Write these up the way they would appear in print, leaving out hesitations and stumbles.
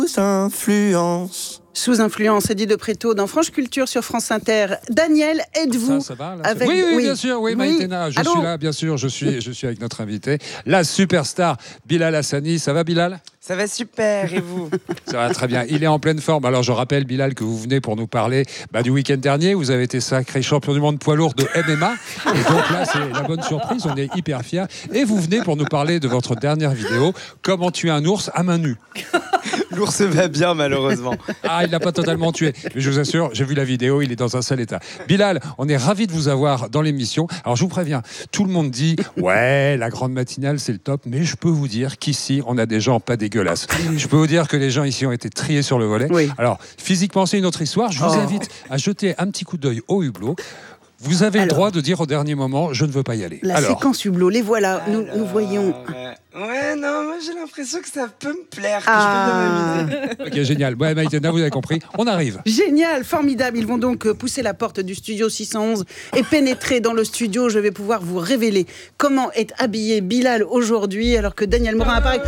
Influence. Sous influence, Eddie de Préto dans France Culture sur France Inter. Daniel, êtes-vous ça va, là, avec... Oui, bien sûr, oui. Maïtena, je Allô suis là, bien sûr, je suis avec notre invité, la superstar Bilal Hassani. Ça va, Bilal ? Ça va super, et vous ? Ça va très bien. Il est en pleine forme. Alors, je rappelle, Bilal, que vous venez pour nous parler du week-end dernier. Vous avez été sacré champion du monde poids lourd de MMA. Et donc là, c'est la bonne surprise. On est hyper fiers. Et vous venez pour nous parler de votre dernière vidéo, comment tuer un ours à main nue. L'ours va bien, malheureusement. Ah, il l'a pas totalement tué. Mais je vous assure, j'ai vu la vidéo, il est dans un sale état. Bilal, on est ravis de vous avoir dans l'émission. Alors, je vous préviens, tout le monde dit « Ouais, la grande matinale, c'est le top. » Mais je peux vous dire qu'ici, on a des gens pas dégueulasses. Je peux vous dire que les gens ici ont été triés sur le volet. Oui. Alors, physiquement, c'est une autre histoire. Je vous invite à jeter un petit coup d'œil au hublot. Vous avez le droit de dire au dernier moment « Je ne veux pas y aller ». La séquence hublot, les voilà. Nous voyons... Ouais, non, moi j'ai l'impression que ça peut me plaire, que Ah. je peux m'amuser. Ok, génial. Ouais, Maïtena, vous avez compris. On arrive. Génial, formidable. Ils vont donc pousser la porte du studio 611 et pénétrer dans le studio. Je vais pouvoir vous révéler comment est habillé Bilal aujourd'hui alors que Daniel Morin apparaît.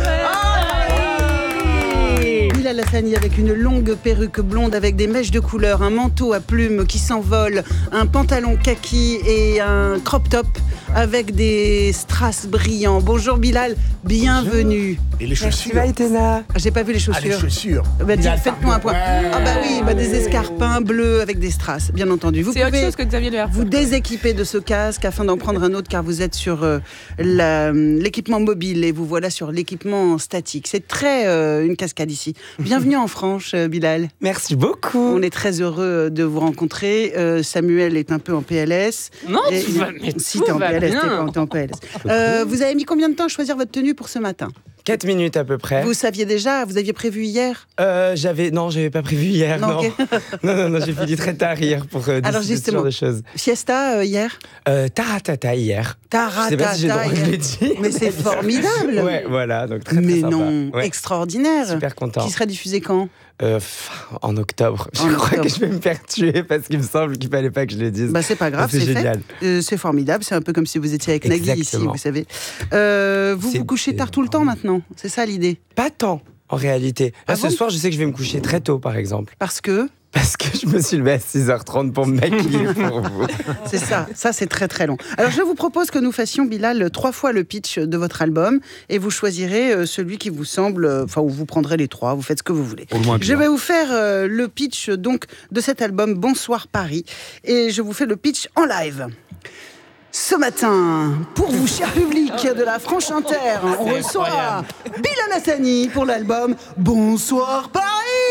Bilal Hassani avec une longue perruque blonde avec des mèches de couleur, un manteau à plumes qui s'envole, un pantalon kaki et un crop top avec des strass brillants. Bonjour Bilal, bienvenue. Et les chaussures. J'ai pas vu les chaussures. Les chaussures. Faites-moi un point. Des escarpins bleus avec des strass, bien entendu. Vous C'est autre pouvez chose que Xavier Le vous déséquiper de ce casque afin d'en prendre un autre car vous êtes sur l'équipement mobile et vous voilà sur l'équipement statique. C'est très une cascade ici. Bienvenue en France, Bilal. Merci beaucoup. On est très heureux de vous rencontrer. Samuel est un peu en PLS. Non, Et- tu vas, mais Si, tout t'es en va PLS, bien. t'es en PLS. Vous avez mis combien de temps à choisir votre tenue pour ce matin ? 4 minutes à peu près. Vous saviez déjà, vous aviez prévu hier ? J'avais pas prévu hier, Non, non. ok. non, j'ai fini très tard hier pour décider Alors, ce justement, genre de choses. Siesta hier ? Taratata hier. Je sais pas si j'ai le droit de le dire. Mais c'est formidable. Ouais, voilà, donc très, très Mais sympa. non, Ouais. extraordinaire. Super content. Qui sera diffusé quand ? En octobre. En Je crois octobre. que je vais me faire tuer parce qu'il me semble qu'il fallait pas que je le dise. C'est pas grave, C'est c'est génial. fait. C'est formidable, c'est un peu comme si vous étiez avec Nagui ici, Exactement. vous savez. Vous C'est vous couchez tard tout le temps maintenant, c'est ça l'idée ? Pas tant, en réalité. Là, bon ce soir, je sais que je vais me coucher très tôt, par exemple. Parce que Parce que je me suis levé à 6h30 pour me maquiller pour vous. c'est ça c'est très très long. Alors je vous propose que nous fassions, Bilal, 3 fois le pitch de votre album et vous choisirez celui qui vous semble, ou vous prendrez les 3, vous faites ce que vous voulez. Au moins bien. Je vais vous faire le pitch donc de cet album Bonsoir Paris et je vous fais le pitch en live. Ce matin, pour vous, cher public de la Franche Inter, on reçoit Bilal Hassani pour l'album Bonsoir Paris.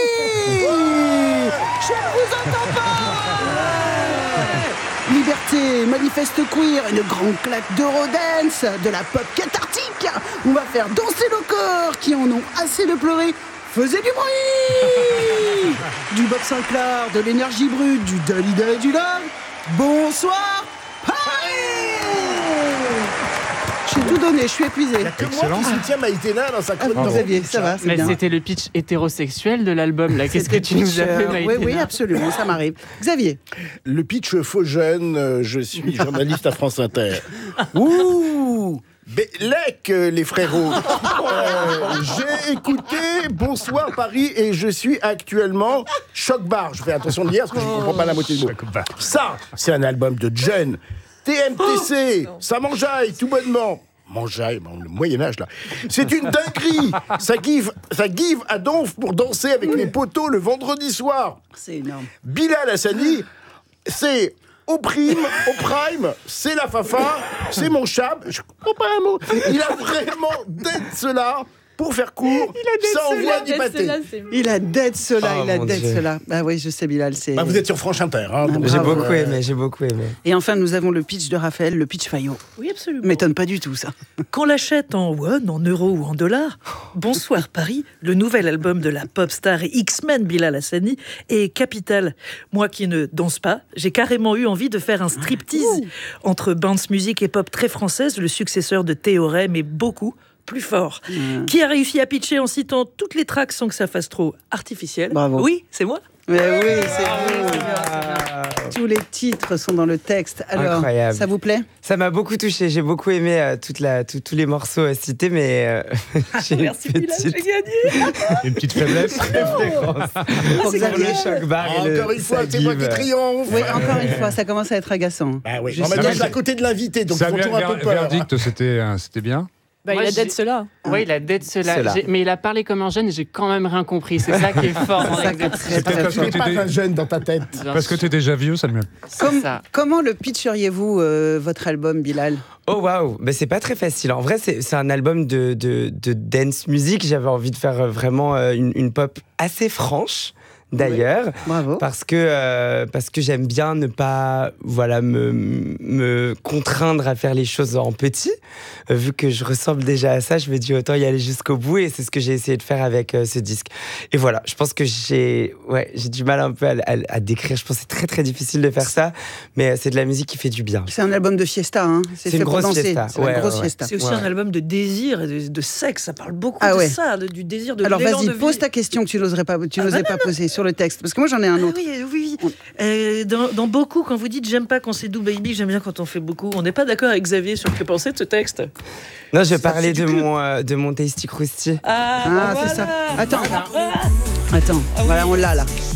Je ne vous entends pas. Liberté, manifeste queer, une grande claque d'Eurodance, de la pop cathartique. On va faire danser nos corps qui en ont assez de pleurer. Faisez du bruit. Du Bob Sinclair, de l'énergie brute, du Dalida et du Love. Bonsoir J'ai tout donné, je suis épuisée. Il n'y a que moi qui soutiens Maïtena dans sa chronique. Xavier, ça va, c'est Mais bien. c'était le pitch hétérosexuel de l'album, là. Qu'est-ce que tu nous as fait, Maïtena ? Oui, absolument, ça m'arrive. Xavier. Le pitch faux jeune, je suis journaliste à France Inter. Ouh Bellec, les frérots. J'ai écouté Bonsoir Paris et je suis actuellement choc-bar. Je fais attention de dire parce que je ne comprends pas la moitié du mot. Ça, c'est un album de Jen. TMTC, ça mangeaille tout bonnement. Mangeaille, le Moyen-Âge là. C'est une dinguerie. Ça give à donf pour danser avec les poteaux le vendredi soir. C'est énorme. Bilal Hassani, c'est au prime, c'est la fafa, c'est mon chab. Je comprends pas un mot. Il a vraiment d'être cela. Pour faire court, ça envoie du pâté. Il a d'être cela, Oh, il a mon d'être Dieu. cela. Ah oui, je sais, Bilal, c'est... Vous êtes sur Franche Inter. Hein, donc J'ai Bravo. beaucoup aimé. Et enfin, nous avons le pitch de Raphaël, le pitch Fayot. Oui, absolument. M'étonne pas du tout, ça. Qu'on l'achète en won, en euros ou en dollars, Bonsoir Paris, le nouvel album de la pop star et X-Men Bilal Hassani, est capital. Moi qui ne danse pas, j'ai carrément eu envie de faire un striptease entre bounce music et pop très française, le successeur de Théorème et beaucoup plus fort. Qui a réussi à pitcher en citant toutes les tracks sans que ça fasse trop artificiel. Bravo. Oui, c'est moi. Mais oui, c'est vous. Tous les titres sont dans le texte. Alors, Incroyable. ça vous plaît? Ça m'a beaucoup touché. J'ai beaucoup aimé tous les morceaux cités, mais j'ai Merci une Bilal, j'ai petite gagné. Une petite faiblesse. préférence pour Xavier. le choc bar et le Encore une fois, c'est moi qui Sagiv. triomphe. Oui, encore une fois, ça commence à être agaçant. Bah oui. Je En même sais temps, pas. je suis à côté de l'invité, donc Ça ils font toujours un peu peur. verdict, c'était bien. Bah, Moi, il a j'ai- d'être cela. Oui, il a d'être cela. Cela. Mais il a parlé comme un jeune et j'ai quand même rien compris. C'est ça qui est fort dans C'est ça qui est l'exercice. très, très parce Tu que n'es tu pas t'es- un jeune dans ta tête. Bien Parce que sûr. tu es déjà vieux, ça le mieux. C'est ça. Comment le pitcheriez-vous, votre album, Bilal? Oh waouh, bah, c'est pas très facile. En vrai, c'est un album de dance music. J'avais envie de faire vraiment une pop assez franche. D'ailleurs, Bravo. parce que j'aime bien ne pas me contraindre à faire les choses en petit. Vu que je ressemble déjà à ça, je me dis autant y aller jusqu'au bout et c'est ce que j'ai essayé de faire avec ce disque. Et voilà, je pense que j'ai du mal un peu à décrire. Je pense que c'est très très difficile de faire ça, mais c'est de la musique qui fait du bien. C'est un album de fiesta, hein. C'est fait une pour grosse danser. fiesta. C'est une Ouais, grosse ouais, ouais. fiesta. C'est aussi Ouais. un album de désir et de sexe. Ça parle beaucoup Ah de ouais. ça, du désir de Alors l'élan vas-y, de pose vie. ta question que tu n'osais pas poser sur le texte, parce que moi j'en ai un Ah autre. oui. Dans beaucoup, quand vous dites j'aime pas quand c'est doux baby, j'aime bien quand on fait beaucoup. On n'est pas d'accord avec Xavier sur ce que pensait de ce texte. Non, je parlais de mon Tasty Krusty. Ah, c'est ça. Attends, voilà, on l'a là.